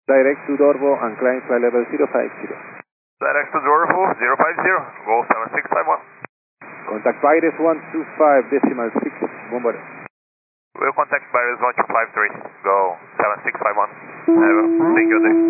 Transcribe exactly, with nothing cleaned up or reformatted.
Direct to Dorvo and climb flight level zero five zero. Direct to Dorvo, zero five zero, go seven six five one. Contact Virus one two five decimal six, bomber. We'll contact Virus one two five three, go seven six five one. Have a single day.